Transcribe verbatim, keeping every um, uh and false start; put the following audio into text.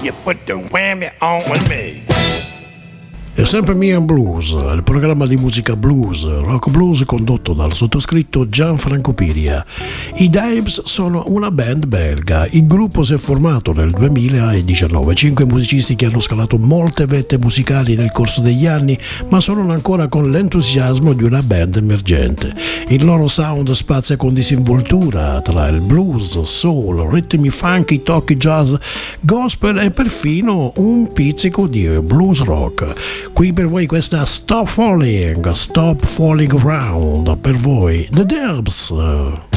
You put the whammy on with me. È sempre Me and Blues, il programma di musica blues, rock blues condotto dal sottoscritto Gianfranco Piria. I Dimes sono una band belga. Il gruppo si è formato nel duemiladiciannove. Cinque musicisti che hanno scalato molte vette musicali nel corso degli anni, ma sono ancora con l'entusiasmo di una band emergente. Il loro sound spazia con disinvoltura tra il blues, soul, ritmi funky, tocchi jazz, gospel e perfino un pizzico di blues rock. Qui per voi questa Stop Falling, Stop Falling Around, per voi The Derbs.